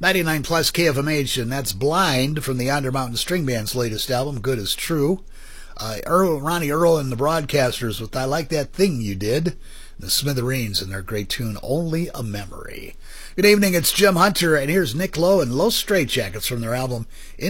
99 plus KFMH, and that's Blind from the Yonder Mountain String Band's latest album, Good Is True. Ronnie Earl and the Broadcasters with I Like That Thing You Did. The Smithereens and their great tune, Only a Memory. Good evening, it's Jim Hunter, and here's Nick Lowe and Los Straitjackets from their album